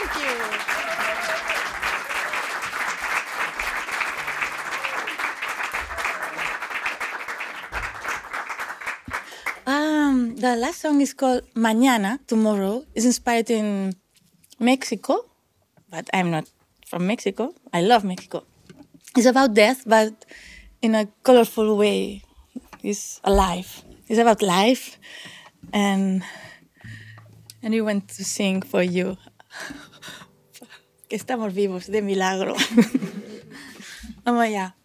The last song is called Mañana, Tomorrow. It's inspired in Mexico, but I'm not from Mexico. I love Mexico. It's about death, but in a colorful way. It's alive. It's about life, and we want to sing for you. Que estamos vivos, de milagro. Vamos allá.